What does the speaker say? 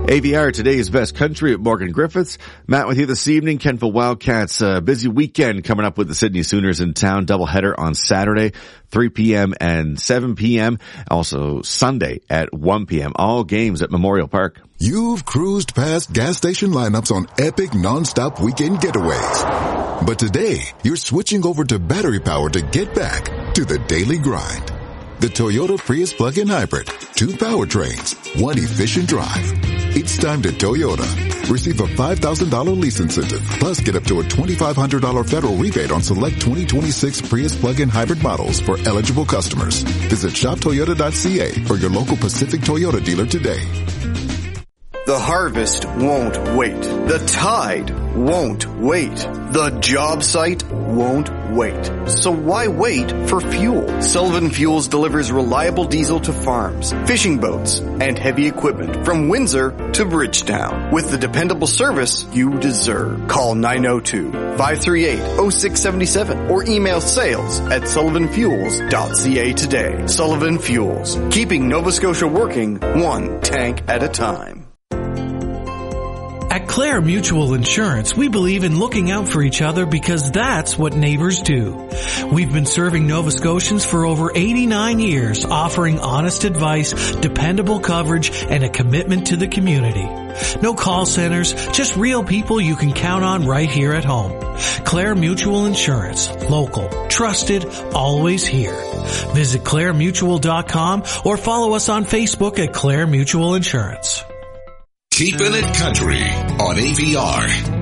AVR, today's best country at Morgan Griffiths. Matt with you this evening. Kentville Wildcats, busy weekend coming up with the Sydney Sooners in town. Doubleheader on Saturday, 3 p.m. and 7 p.m. Also Sunday at 1 p.m. All games at Memorial Park. You've cruised past gas station lineups on epic non-stop weekend getaways. But today, you're switching over to battery power to get back to the daily grind. The Toyota Prius plug-in hybrid. 2 powertrains, 1 efficient drive. It's time to Toyota. Receive a $5,000 lease incentive, plus get up to a $2,500 federal rebate on select 2026 Prius plug-in hybrid models for eligible customers. Visit shoptoyota.ca or your local Pacific Toyota dealer today. The harvest won't wait. The tide won't wait. The job site won't wait. So why wait for fuel? Sullivan Fuels delivers reliable diesel to farms, fishing boats, and heavy equipment from Windsor to Bridgetown with the dependable service you deserve. Call 902-538-0677 or email sales@sullivanfuels.ca today. Sullivan Fuels, keeping Nova Scotia working one tank at a time. At Clare Mutual Insurance, we believe in looking out for each other because that's what neighbors do. We've been serving Nova Scotians for over 89 years, offering honest advice, dependable coverage, and a commitment to the community. No call centers, just real people you can count on right here at home. Clare Mutual Insurance. Local. Trusted. Always here. Visit ClareMutual.com or follow us on Facebook at Clare Mutual Insurance. Keeping it country on AVR.